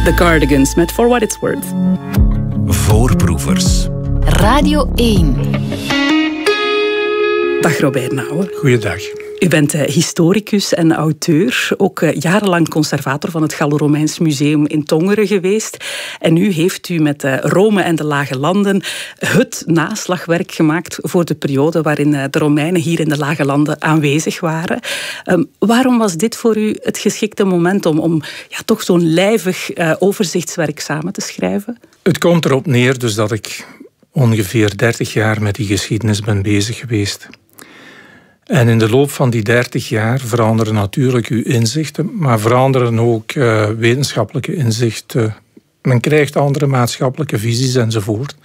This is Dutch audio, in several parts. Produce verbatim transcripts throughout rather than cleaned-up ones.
The Cardigans met For What It's Worth. Voorproevers. Radio één. Dag Robert Nouwen. Goeiedag. U bent historicus en auteur, ook jarenlang conservator van het Gallo-Romeins Museum in Tongeren geweest. En nu heeft u met Rome en de Lage Landen het naslagwerk gemaakt voor de periode waarin de Romeinen hier in de Lage Landen aanwezig waren. Um, waarom was dit voor u het geschikte moment om, om ja, toch zo'n lijvig uh, overzichtswerk samen te schrijven? Het komt erop neer dus dat ik ongeveer dertig jaar met die geschiedenis ben bezig geweest. En in de loop van die dertig jaar veranderen natuurlijk uw inzichten, maar veranderen ook uh, wetenschappelijke inzichten. Men krijgt andere maatschappelijke visies enzovoort.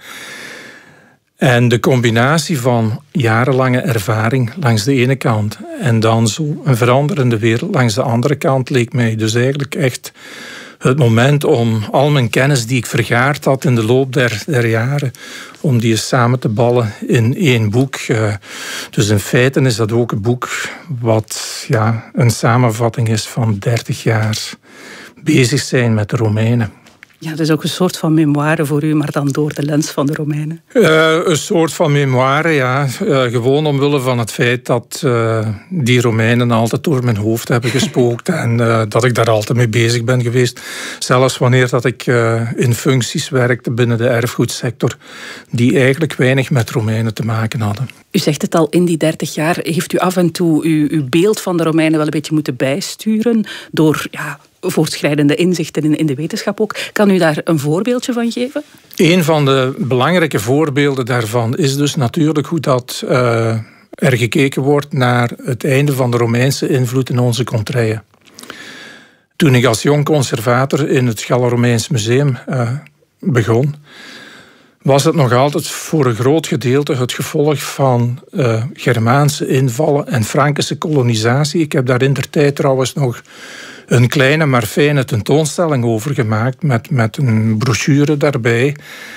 En de combinatie van jarenlange ervaring langs de ene kant en dan zo een veranderende wereld langs de andere kant leek mij dus eigenlijk echt het moment om al mijn kennis die ik vergaard had in de loop der, der jaren, om die eens samen te ballen in één boek. Uh, dus in feite is dat ook een boek wat ja, een samenvatting is van dertig jaar bezig zijn met de Romeinen. Ja, dus ook een soort van memoire voor u, maar dan door de lens van de Romeinen. Uh, een soort van memoire, ja. Uh, gewoon omwille van het feit dat uh, die Romeinen altijd door mijn hoofd hebben gespookt en uh, dat ik daar altijd mee bezig ben geweest. Zelfs wanneer dat ik uh, in functies werkte binnen de erfgoedsector die eigenlijk weinig met Romeinen te maken hadden. U zegt het al, in die dertig jaar heeft u af en toe uw, uw beeld van de Romeinen wel een beetje moeten bijsturen door ja, voortschrijdende inzichten in, in de wetenschap ook. Kan u daar een voorbeeldje van geven? Een van de belangrijke voorbeelden daarvan is dus natuurlijk hoe dat uh, er gekeken wordt naar het einde van de Romeinse invloed in onze contraien. Toen ik als jong conservator in het Gallo-Romeins Museum uh, begon, was het nog altijd voor een groot gedeelte het gevolg van uh, Germaanse invallen en Frankische kolonisatie. Ik heb daar indertijd trouwens nog een kleine maar fijne tentoonstelling over gemaakt met, met een brochure daarbij.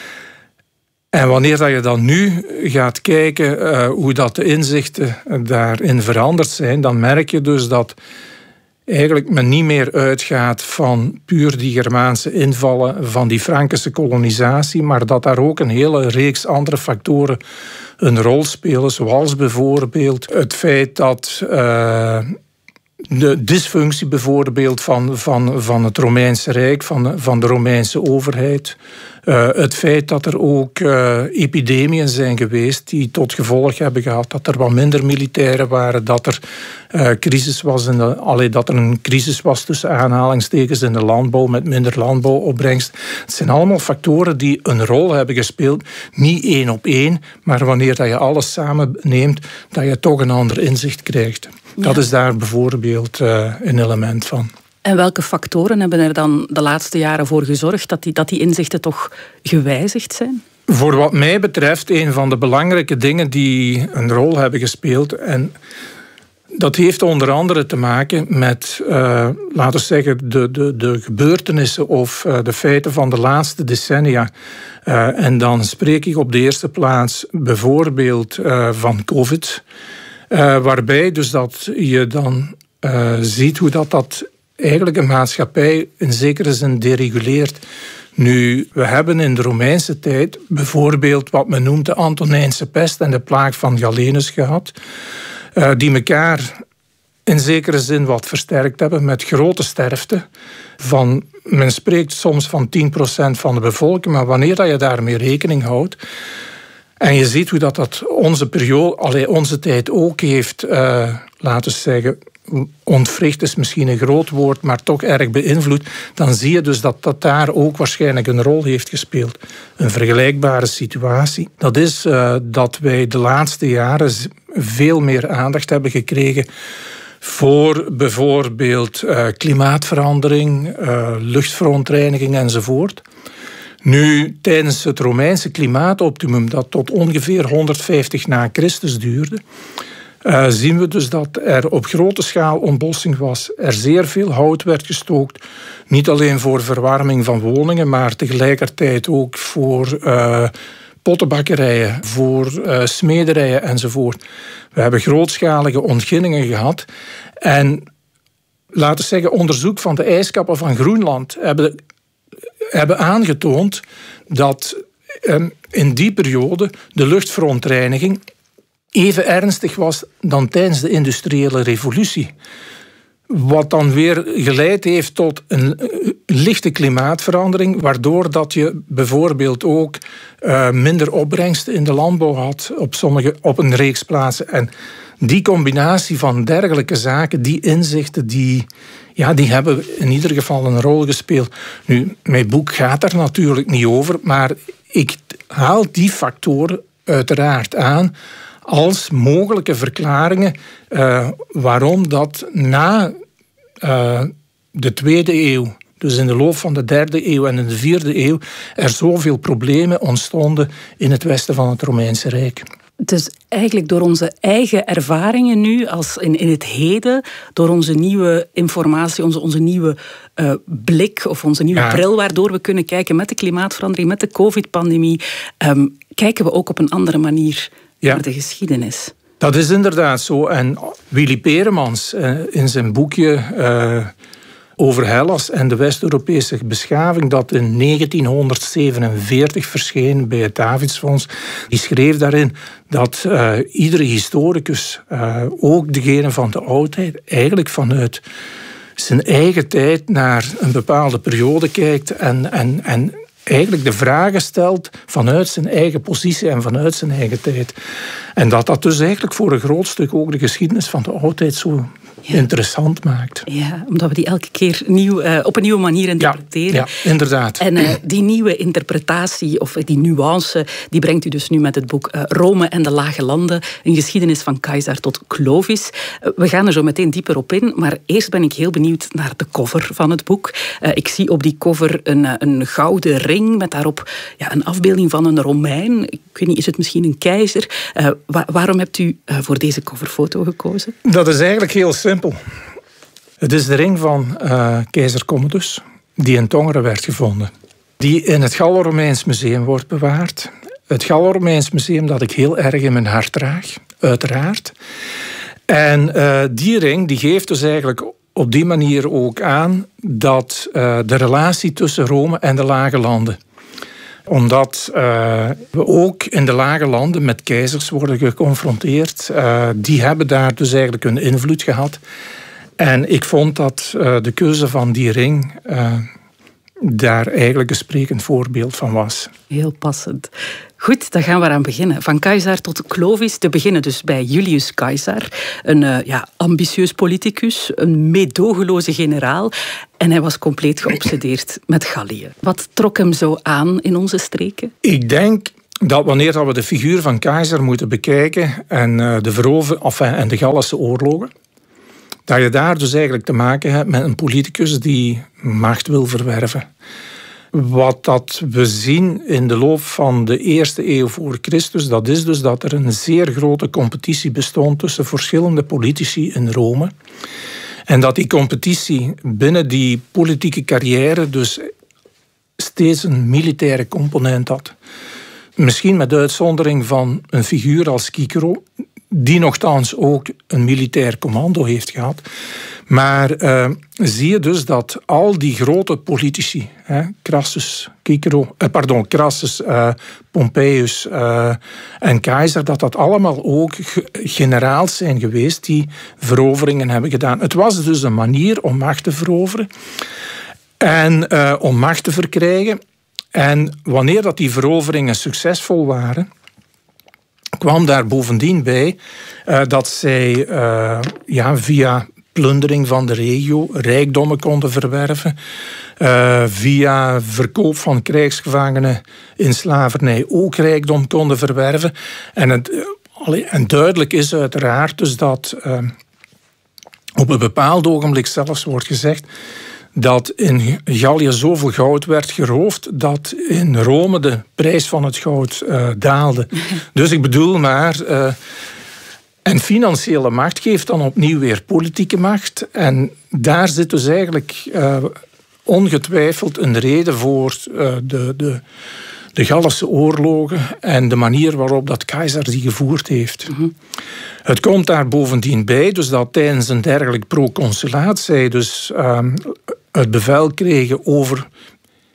En wanneer dat je dan nu gaat kijken uh, hoe dat de inzichten daarin veranderd zijn, dan merk je dus dat eigenlijk men niet meer uitgaat van puur die Germaanse invallen, van die Frankische kolonisatie, maar dat daar ook een hele reeks andere factoren een rol spelen, zoals bijvoorbeeld het feit dat Uh, de dysfunctie bijvoorbeeld van, van, van het Romeinse Rijk, van, van de Romeinse overheid. Uh, het feit dat er ook uh, epidemieën zijn geweest die tot gevolg hebben gehad dat er wat minder militairen waren, dat er uh, crisis was in de, allee, dat er een crisis was tussen aanhalingstekens in de landbouw met minder landbouwopbrengst. Het zijn allemaal factoren die een rol hebben gespeeld, niet één op één, maar wanneer dat je alles samen neemt, dat je toch een ander inzicht krijgt. Ja. Dat is daar bijvoorbeeld uh, een element van. En welke factoren hebben er dan de laatste jaren voor gezorgd dat die, dat die inzichten toch gewijzigd zijn? Voor wat mij betreft een van de belangrijke dingen die een rol hebben gespeeld. En dat heeft onder andere te maken met, uh, laten we zeggen, de, de, de gebeurtenissen of uh, de feiten van de laatste decennia. Uh, en dan spreek ik op de eerste plaats bijvoorbeeld uh, van COVID. Uh, waarbij dus dat je dan uh, ziet hoe dat, dat eigenlijk een maatschappij in zekere zin dereguleert. Nu, we hebben in de Romeinse tijd bijvoorbeeld wat men noemt de Antonijnse pest en de plaag van Galenus gehad, uh, die elkaar in zekere zin wat versterkt hebben met grote sterfte. Van, men spreekt soms van tien procent van de bevolking, maar wanneer dat je daarmee rekening houdt en je ziet hoe dat, dat onze periode, allee, onze tijd ook heeft, uh, laten we zeggen, ontwricht is misschien een groot woord, maar toch erg beïnvloed, dan zie je dus dat dat daar ook waarschijnlijk een rol heeft gespeeld. Een vergelijkbare situatie. Dat is uh, dat wij de laatste jaren veel meer aandacht hebben gekregen voor bijvoorbeeld uh, klimaatverandering, uh, luchtverontreiniging enzovoort. Nu, tijdens het Romeinse klimaatoptimum, dat tot ongeveer honderdvijftig na Christus duurde, Uh, zien we dus dat er op grote schaal ontbossing was. Er zeer veel hout werd gestookt. Niet alleen voor verwarming van woningen, maar tegelijkertijd ook voor uh, pottenbakkerijen, voor uh, smederijen enzovoort. We hebben grootschalige ontginningen gehad. En laten we zeggen, onderzoek van de ijskappen van Groenland hebben hebben aangetoond dat um, in die periode de luchtverontreiniging even ernstig was dan tijdens de industriële revolutie. Wat dan weer geleid heeft tot een lichte klimaatverandering, waardoor dat je bijvoorbeeld ook uh, minder opbrengst in de landbouw had op, sommige, op een reeks plaatsen. En die combinatie van dergelijke zaken, die inzichten, die, ja, die hebben in ieder geval een rol gespeeld. Nu, mijn boek gaat daar natuurlijk niet over, maar ik haal die factoren uiteraard aan als mogelijke verklaringen uh, waarom dat na uh, de tweede eeuw, dus in de loop van de derde eeuw en in de vierde eeuw, er zoveel problemen ontstonden in het westen van het Romeinse Rijk. Dus eigenlijk door onze eigen ervaringen nu, als in, in het heden, door onze nieuwe informatie, onze, onze nieuwe uh, blik of onze nieuwe ja. bril, waardoor we kunnen kijken met de klimaatverandering, met de covid-pandemie, um, kijken we ook op een andere manier ja. naar de geschiedenis. Dat is inderdaad zo. En Willy Peremans uh, in zijn boekje uh, over Hellas en de West-Europese beschaving, dat in negentienhonderdzevenenveertig verscheen bij het Davidsfonds, die schreef daarin dat uh, iedere historicus, uh, ook degene van de oudheid, eigenlijk vanuit zijn eigen tijd naar een bepaalde periode kijkt en, en, en eigenlijk de vragen stelt vanuit zijn eigen positie en vanuit zijn eigen tijd. En dat dat dus eigenlijk voor een groot stuk ook de geschiedenis van de oudheid zo ja. interessant maakt. Ja, omdat we die elke keer nieuw, uh, op een nieuwe manier interpreteren. Ja, ja inderdaad. En uh, die nieuwe interpretatie, of die nuance, die brengt u dus nu met het boek uh, Rome en de Lage Landen, een geschiedenis van Caesar tot Clovis. Uh, we gaan er zo meteen dieper op in, maar eerst ben ik heel benieuwd naar de cover van het boek. Uh, ik zie op die cover een, uh, een gouden ring met daarop ja, een afbeelding van een Romein. Ik weet niet, is het misschien een keizer? Uh, wa- waarom hebt u uh, voor deze coverfoto gekozen? Dat is eigenlijk heel simpel. Het is de ring van uh, keizer Commodus, die in Tongeren werd gevonden. Die in het Gallo-Romeins Museum wordt bewaard. Het Gallo-Romeins Museum dat ik heel erg in mijn hart draag, uiteraard. En uh, die ring die geeft dus eigenlijk op die manier ook aan dat uh, de relatie tussen Rome en de Lage Landen, omdat uh, we ook in de Lage Landen met keizers worden geconfronteerd. Uh, die hebben daar dus eigenlijk een invloed gehad. En ik vond dat uh, de keuze van die ring uh, daar eigenlijk een sprekend voorbeeld van was. Heel passend. Goed, dan gaan we eraan beginnen. Van Caesar tot Clovis, te beginnen dus bij Julius Caesar. Een uh, ja, ambitieus politicus, een meedogenloze generaal. En hij was compleet geobsedeerd met Gallië. Wat trok hem zo aan in onze streken? Ik denk dat wanneer we de figuur van Caesar moeten bekijken en uh, de verover, enfin, en de Gallische oorlogen, dat je daar dus eigenlijk te maken hebt met een politicus die macht wil verwerven. Wat dat we zien in de loop van de eerste eeuw voor Christus, dat is dus dat er een zeer grote competitie bestond tussen verschillende politici in Rome. En dat die competitie binnen die politieke carrière dus steeds een militaire component had. Misschien met uitzondering van een figuur als Cicero, die nogthans ook een militair commando heeft gehad. Maar uh, zie je dus dat al die grote politici, hè, Crassus, Cicero, eh, pardon, Crassus, uh, Pompeius uh, en Keizer, dat dat allemaal ook generaals zijn geweest die veroveringen hebben gedaan. Het was dus een manier om macht te veroveren en uh, om macht te verkrijgen. En wanneer dat die veroveringen succesvol waren, kwam daar bovendien bij uh, dat zij uh, ja, via plundering van de regio rijkdommen konden verwerven. Uh, via verkoop van krijgsgevangenen in slavernij ook rijkdom konden verwerven. En, het, uh, allee, en duidelijk is uiteraard dus dat uh, op een bepaald ogenblik zelfs wordt gezegd dat in Gallië zoveel goud werd geroofd dat in Rome de prijs van het goud uh, daalde. Dus ik bedoel maar, Uh, en financiële macht geeft dan opnieuw weer politieke macht. En daar zit dus eigenlijk uh, ongetwijfeld een reden voor uh, de, de, de Gallische oorlogen en de manier waarop dat Keizer die gevoerd heeft. Mm-hmm. Het komt daar bovendien bij, dus dat tijdens een dergelijk proconsulaat zij dus uh, het bevel kregen over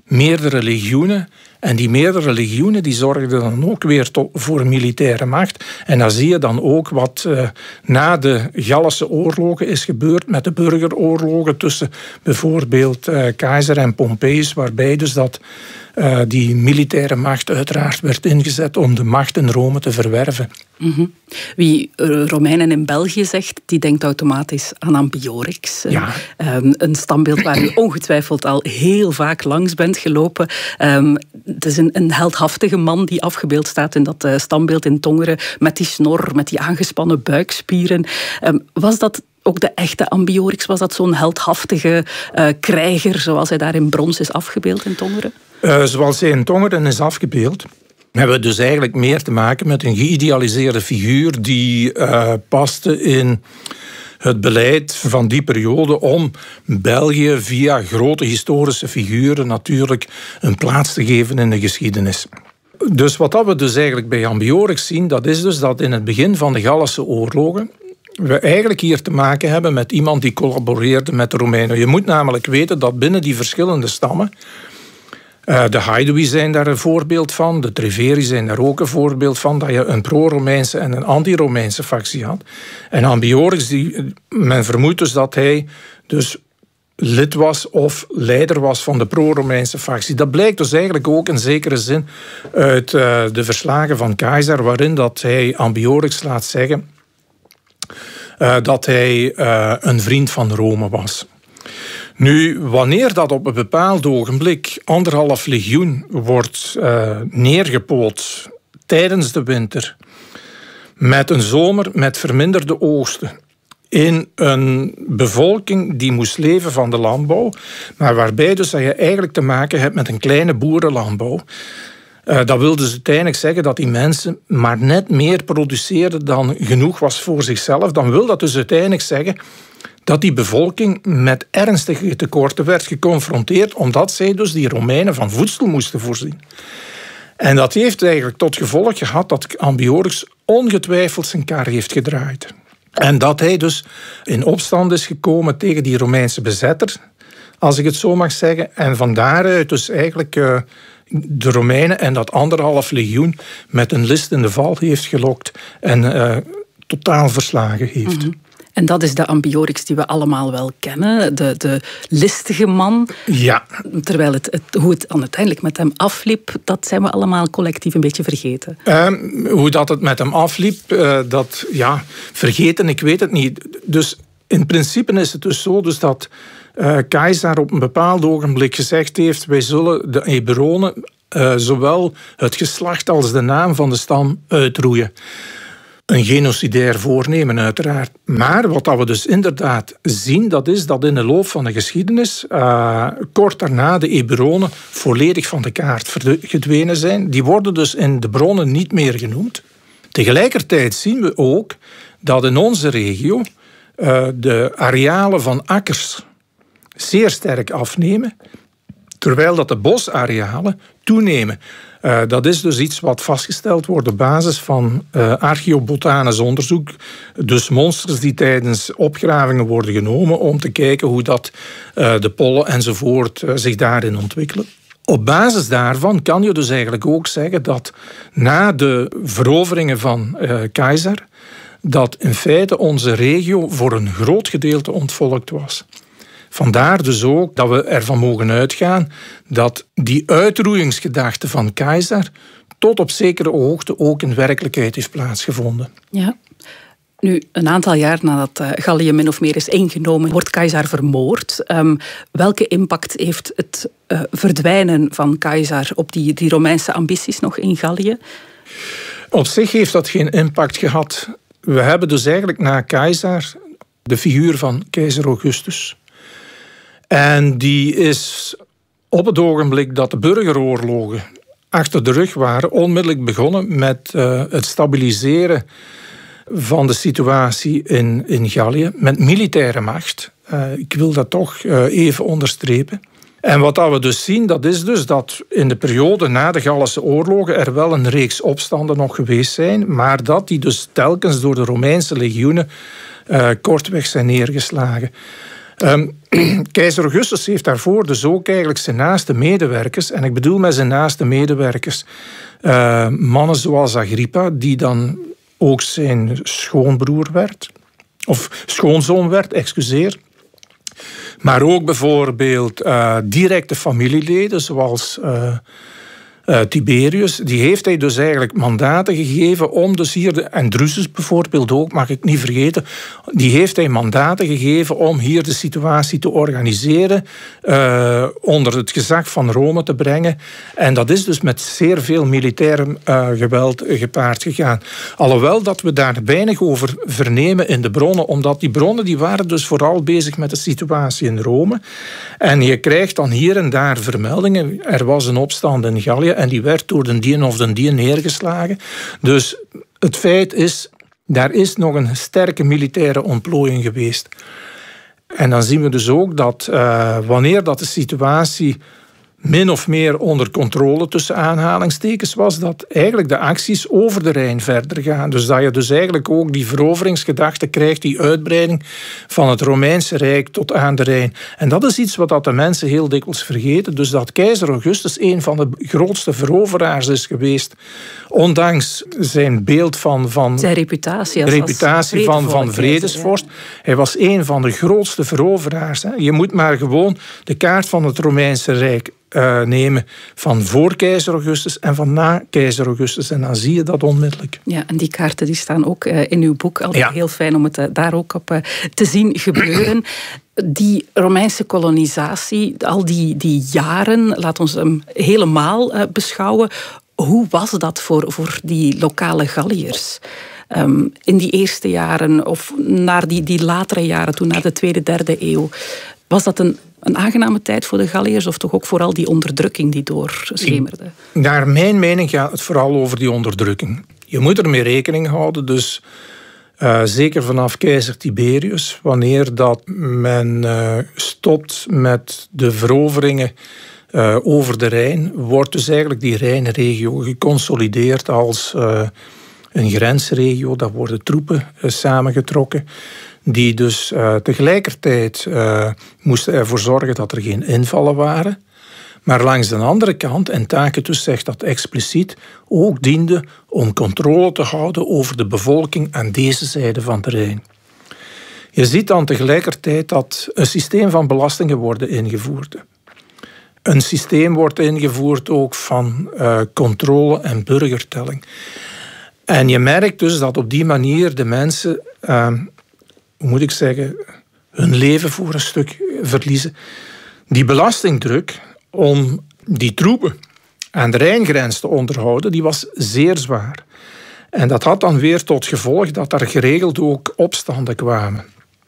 meerdere legioenen. En die meerdere legioenen die zorgden dan ook weer tot, voor een militaire macht. En dan zie je dan ook wat uh, na de Gallische oorlogen is gebeurd met de burgeroorlogen tussen bijvoorbeeld uh, Keizer en Pompeius, waarbij dus dat uh, die militaire macht uiteraard werd ingezet om de macht in Rome te verwerven. Mm-hmm. Wie uh, Romeinen in België zegt, die denkt automatisch aan Ambiorix. Ja. Um, een standbeeld waar u ongetwijfeld al heel vaak langs bent gelopen. Um, het is een, een heldhaftige man die afgebeeld staat in dat uh, standbeeld in Tongeren, met die snor, met die aangespannen buikspieren. Um, was dat ook de echte Ambiorix? Was dat zo'n heldhaftige uh, krijger zoals hij daar in brons is afgebeeld in Tongeren? Uh, zoals hij in Tongeren is afgebeeld, hebben we dus eigenlijk meer te maken met een geïdealiseerde figuur die uh, paste in het beleid van die periode om België via grote historische figuren natuurlijk een plaats te geven in de geschiedenis. Dus wat we dus eigenlijk bij Ambiorix zien, dat is dus dat in het begin van de Gallische oorlogen we eigenlijk hier te maken hebben met iemand die collaboreerde met de Romeinen. Je moet namelijk weten dat binnen die verschillende stammen, Uh, de Haidui zijn daar een voorbeeld van, de Treveri zijn daar ook een voorbeeld van, dat je een pro-Romeinse en een anti-Romeinse factie had. En Ambiorix, die, men vermoedt dus dat hij dus lid was of leider was van de pro-Romeinse factie. Dat blijkt dus eigenlijk ook in zekere zin uit uh, de verslagen van Keizer, waarin dat hij Ambiorix laat zeggen uh, dat hij uh, een vriend van Rome was. Nu, wanneer dat op een bepaald ogenblik anderhalf legioen wordt uh, neergepoot tijdens de winter, met een zomer met verminderde oogsten, in een bevolking die moest leven van de landbouw, maar waarbij dus dat je eigenlijk te maken hebt met een kleine boerenlandbouw. Uh, dat wil dus uiteindelijk zeggen dat die mensen maar net meer produceerden dan genoeg was voor zichzelf. Dan wil dat dus uiteindelijk zeggen dat die bevolking met ernstige tekorten werd geconfronteerd, omdat zij dus die Romeinen van voedsel moesten voorzien. En dat heeft eigenlijk tot gevolg gehad dat Ambiorix ongetwijfeld zijn kar heeft gedraaid. En dat hij dus in opstand is gekomen tegen die Romeinse bezetter, als ik het zo mag zeggen. En van daaruit dus eigenlijk uh, de Romeinen en dat anderhalf legioen met een list in de val heeft gelokt en uh, totaal verslagen heeft. Mm-hmm. En dat is de Ambiorix die we allemaal wel kennen, de, de listige man. Ja. Terwijl het, het, hoe het uiteindelijk met hem afliep, dat zijn we allemaal collectief een beetje vergeten. Uh, hoe dat het met hem afliep, uh, dat, ja, vergeten, ik weet het niet. Dus in principe is het dus zo dus dat uh, Keizer op een bepaald ogenblik gezegd heeft, wij zullen de Eburonen uh, zowel het geslacht als de naam van de stam uitroeien. Een genocidair voornemen uiteraard. Maar wat we dus inderdaad zien, dat is dat in de loop van de geschiedenis uh, kort daarna de Eburonen volledig van de kaart verdwenen zijn. Die worden dus in de bronnen niet meer genoemd. Tegelijkertijd zien we ook dat in onze regio uh, de arealen van akkers zeer sterk afnemen, terwijl dat de bosarealen toenemen. Uh, dat is dus iets wat vastgesteld wordt op basis van uh, archeobotanisch onderzoek. Dus monsters die tijdens opgravingen worden genomen om te kijken hoe dat uh, de pollen enzovoort uh, zich daarin ontwikkelen. Op basis daarvan kan je dus eigenlijk ook zeggen dat na de veroveringen van uh, Keizer, dat in feite onze regio voor een groot gedeelte ontvolkt was. Vandaar dus ook dat we ervan mogen uitgaan dat die uitroeiingsgedachte van Keizer tot op zekere hoogte ook in werkelijkheid heeft plaatsgevonden. Ja. Nu, een aantal jaar nadat uh, Gallië min of meer is ingenomen, wordt Keizer vermoord. Um, welke impact heeft het uh, verdwijnen van Keizer op die, die Romeinse ambities nog in Gallië? Op zich heeft dat geen impact gehad. We hebben dus eigenlijk na Keizer de figuur van keizer Augustus. En die is op het ogenblik dat de burgeroorlogen achter de rug waren, onmiddellijk begonnen met uh, het stabiliseren van de situatie in, in Gallië, met militaire macht. Uh, ik wil dat toch uh, even onderstrepen. En wat we dus zien, dat is dus dat in de periode na de Gallische oorlogen er wel een reeks opstanden nog geweest zijn, maar dat die dus telkens door de Romeinse legioenen uh, kortweg zijn neergeslagen. Um, Keizer Augustus heeft daarvoor dus ook eigenlijk zijn naaste medewerkers, en ik bedoel met zijn naaste medewerkers uh, mannen zoals Agrippa, die dan ook zijn schoonbroer werd, of schoonzoon werd, excuseer. Maar ook bijvoorbeeld uh, directe familieleden, zoals uh, uh, Tiberius. Die heeft hij dus eigenlijk mandaten gegeven om dus hier... De, en Drusus bijvoorbeeld ook, mag ik niet vergeten. Die heeft hij mandaten gegeven om hier de situatie te organiseren. Uh, onder het gezag van Rome te brengen. En dat is dus met zeer veel militair uh, geweld gepaard gegaan. Alhoewel dat we daar weinig over vernemen in de bronnen. Omdat die bronnen die waren dus vooral bezig met de situatie in Rome. En je krijgt dan hier en daar vermeldingen. Er was een opstand in Gallië en die werd door de dien of de dien neergeslagen. Dus het feit is, daar is nog een sterke militaire ontplooiing geweest. En dan zien we dus ook dat uh, wanneer dat de situatie min of meer onder controle tussen aanhalingstekens was, dat eigenlijk de acties over de Rijn verder gaan. Dus dat je dus eigenlijk ook die veroveringsgedachte krijgt, die uitbreiding van het Romeinse Rijk tot aan de Rijn. En dat is iets wat dat de mensen heel dikwijls vergeten. Dus dat keizer Augustus een van de grootste veroveraars is geweest, ondanks zijn beeld van... van zijn reputatie als, reputatie als van, van vredesvorst. Ja. Hij was een van de grootste veroveraars. Hè. Je moet maar gewoon de kaart van het Romeinse Rijk Uh, nemen van voor keizer Augustus en van na keizer Augustus. En dan zie je dat onmiddellijk. Ja, en die kaarten die staan ook uh, in uw boek. Altijd ja. Heel fijn om het uh, daar ook op uh, te zien gebeuren. Die Romeinse kolonisatie, al die, die jaren, laat ons hem helemaal uh, beschouwen. Hoe was dat voor, voor die lokale Galliërs? Um, in die eerste jaren of naar die, die latere jaren, toen naar de tweede, derde eeuw. Was dat een, een aangename tijd voor de Galliërs of toch ook vooral die onderdrukking die doorschemerde? Naar mijn mening gaat het vooral over die onderdrukking. Je moet ermee rekening houden, dus uh, zeker vanaf keizer Tiberius, wanneer dat men uh, stopt met de veroveringen uh, over de Rijn, wordt dus eigenlijk die Rijnregio geconsolideerd als uh, een grensregio. Daar worden troepen uh, samengetrokken, die dus uh, tegelijkertijd uh, moesten ervoor zorgen dat er geen invallen waren. Maar langs de andere kant, en Tacitus zegt dat expliciet, ook diende om controle te houden over de bevolking aan deze zijde van de Rijn. Je ziet dan tegelijkertijd dat een systeem van belastingen wordt ingevoerd. Een systeem wordt ingevoerd ook van uh, controle en burgertelling. En je merkt dus dat op die manier de mensen... Uh, hoe moet ik zeggen, hun leven voor een stuk verliezen. Die belastingdruk om die troepen aan de Rijngrens te onderhouden, die was zeer zwaar. En dat had dan weer tot gevolg dat er geregeld ook opstanden kwamen.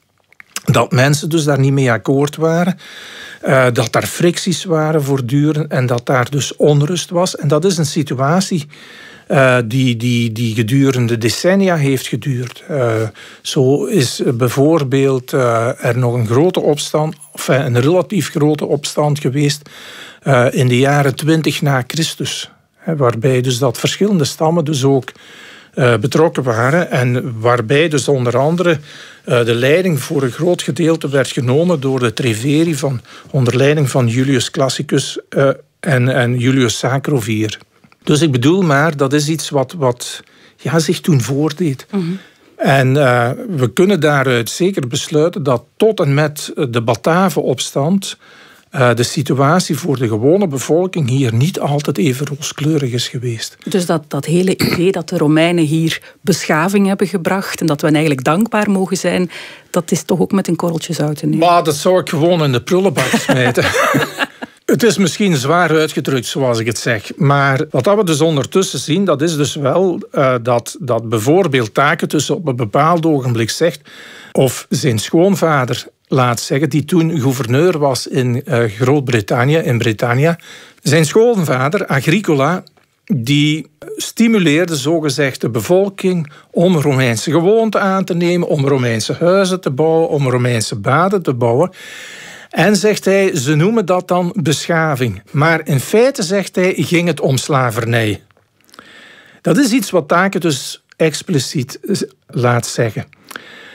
Dat mensen dus daar niet mee akkoord waren, uh, dat daar fricties waren voortdurend en dat daar dus onrust was. En dat is een situatie Uh, die, die, die gedurende decennia heeft geduurd. Uh, zo is bijvoorbeeld uh, er nog een grote opstand, of een relatief grote opstand geweest uh, in de jaren twintig na Christus. Hè, waarbij dus dat verschillende stammen dus ook uh, betrokken waren en waarbij dus onder andere uh, de leiding voor een groot gedeelte werd genomen door de Treveri van, onder leiding van Julius Classicus uh, en, en Julius Sacrovier. Dus ik bedoel maar, dat is iets wat, wat ja, zich toen voordeed. Mm-hmm. En uh, we kunnen daaruit zeker besluiten dat tot en met de Batavenopstand uh, de situatie voor de gewone bevolking hier niet altijd even rooskleurig is geweest. Dus dat, dat hele idee dat de Romeinen hier beschaving hebben gebracht en dat we hen eigenlijk dankbaar mogen zijn, dat is toch ook met een korreltje zout te nemen? Maar dat zou ik gewoon in de prullenbak smijten. Het is misschien zwaar uitgedrukt, zoals ik het zeg. Maar wat we dus ondertussen zien, dat is dus wel uh, dat, dat bijvoorbeeld Tacitus op een bepaald ogenblik zegt, of zijn schoonvader laat zeggen, die toen gouverneur was in uh, Groot-Brittannië, in Britannia. Zijn schoonvader, Agricola, die stimuleerde zogezegd de bevolking om Romeinse gewoonten aan te nemen, om Romeinse huizen te bouwen, om Romeinse baden te bouwen. En zegt hij, ze noemen dat dan beschaving. Maar in feite, zegt hij, ging het om slavernij. Dat is iets wat Tacitus expliciet laat zeggen.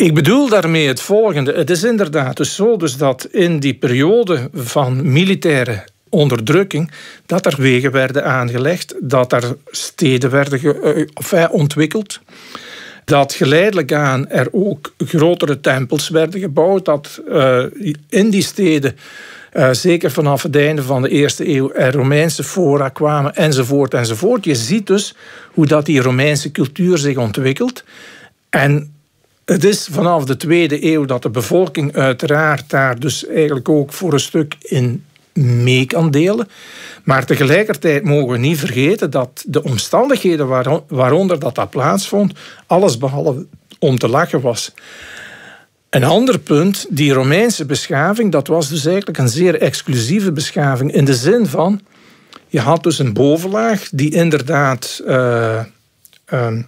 Ik bedoel daarmee het volgende. Het is inderdaad dus zo dus dat in die periode van militaire onderdrukking, dat er wegen werden aangelegd, dat er steden werden ge, enfin, ontwikkeld, dat geleidelijk aan er ook grotere tempels werden gebouwd, dat uh, in die steden, uh, zeker vanaf het einde van de eerste eeuw, er Romeinse fora kwamen, enzovoort, enzovoort. Je ziet dus hoe dat die Romeinse cultuur zich ontwikkelt. En het is vanaf de tweede eeuw dat de bevolking uiteraard daar dus eigenlijk ook voor een stuk in mee kan delen. Maar tegelijkertijd mogen we niet vergeten dat de omstandigheden waaronder dat, dat plaatsvond, alles behalve om te lachen was. Een ander punt, die Romeinse beschaving, dat was dus eigenlijk een zeer exclusieve beschaving in de zin van, je had dus een bovenlaag die inderdaad, uh, um,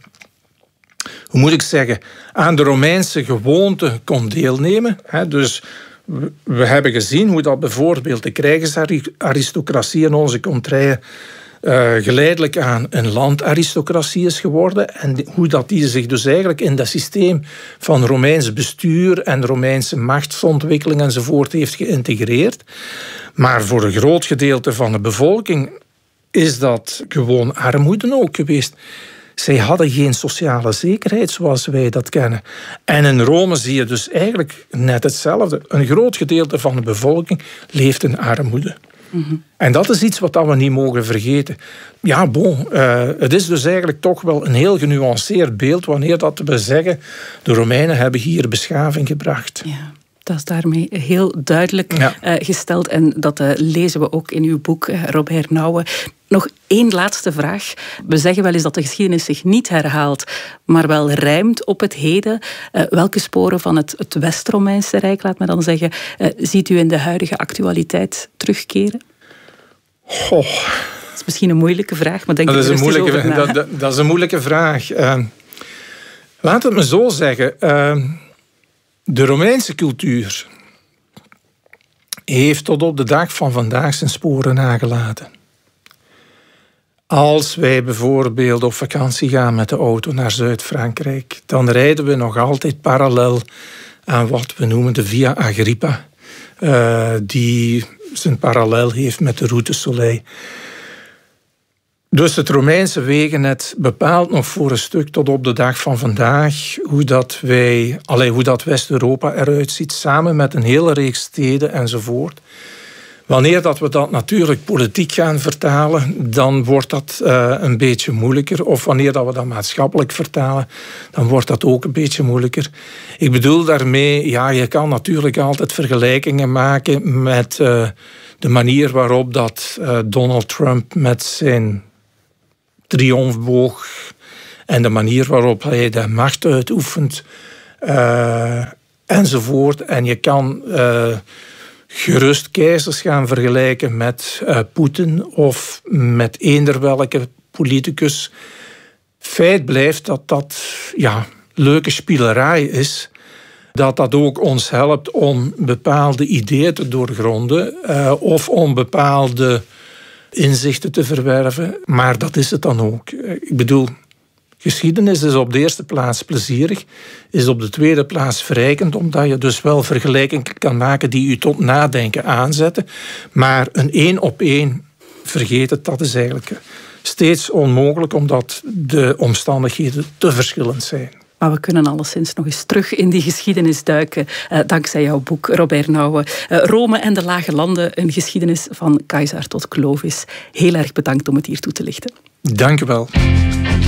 hoe moet ik zeggen, aan de Romeinse gewoonte kon deelnemen. Hè, dus we hebben gezien hoe dat bijvoorbeeld de krijgersaristocratie in onze contraien uh, geleidelijk aan een landaristocratie is geworden en hoe dat die zich dus eigenlijk in dat systeem van Romeins bestuur en Romeinse machtsontwikkeling enzovoort heeft geïntegreerd. Maar voor een groot gedeelte van de bevolking is dat gewoon armoede ook geweest. Zij hadden geen sociale zekerheid zoals wij dat kennen. En in Rome zie je dus eigenlijk net hetzelfde. Een groot gedeelte van de bevolking leeft in armoede. Mm-hmm. En dat is iets wat we niet mogen vergeten. Ja, bon, uh, het is dus eigenlijk toch wel een heel genuanceerd beeld wanneer dat we zeggen, de Romeinen hebben hier beschaving gebracht. Ja. Dat is daarmee heel duidelijk ja. uh, gesteld. En dat uh, lezen we ook in uw boek, uh, Robert Nouwen. Nog één laatste vraag. We zeggen wel eens dat de geschiedenis zich niet herhaalt, maar wel rijmt op het heden. Uh, welke sporen van het, het West-Romeinse Rijk, laat me dan zeggen, uh, ziet u in de huidige actualiteit terugkeren? Oh. Dat is misschien een moeilijke vraag, maar denk dat ik er is een moeilijke, over na. Dat, dat, dat is een moeilijke vraag. Uh, laat het me zo zeggen. Uh, De Romeinse cultuur heeft tot op de dag van vandaag zijn sporen nagelaten. Als wij bijvoorbeeld op vakantie gaan met de auto naar Zuid-Frankrijk, dan rijden we nog altijd parallel aan wat we noemen de Via Agrippa, uh, die zijn parallel heeft met de Route Soleil. Dus het Romeinse wegennet bepaalt nog voor een stuk tot op de dag van vandaag hoe dat wij, allee, hoe dat West-Europa eruit ziet, samen met een hele reeks steden enzovoort. Wanneer dat we dat natuurlijk politiek gaan vertalen, dan wordt dat uh, een beetje moeilijker. Of wanneer dat we dat maatschappelijk vertalen, dan wordt dat ook een beetje moeilijker. Ik bedoel daarmee, ja, je kan natuurlijk altijd vergelijkingen maken met uh, de manier waarop dat uh, Donald Trump met zijn triomfboog en de manier waarop hij de macht uitoefent uh, enzovoort. En je kan uh, gerust keizers gaan vergelijken met uh, Poetin of met eender welke politicus. Feit blijft dat dat ja, leuke spielerij is. Dat dat ook ons helpt om bepaalde ideeën te doorgronden uh, of om bepaalde inzichten te verwerven, maar dat is het dan ook. Ik bedoel, geschiedenis is op de eerste plaats plezierig, is op de tweede plaats verrijkend, omdat je dus wel vergelijkingen kan maken die u tot nadenken aanzetten, maar een één op één vergeten, dat is eigenlijk steeds onmogelijk, omdat de omstandigheden te verschillend zijn. Maar we kunnen alleszins nog eens terug in die geschiedenis duiken, uh, dankzij jouw boek, Robert Nouwen. Uh, Rome en de Lage Landen, een geschiedenis van Caesar tot Clovis. Heel erg bedankt om het hier toe te lichten. Dank u wel.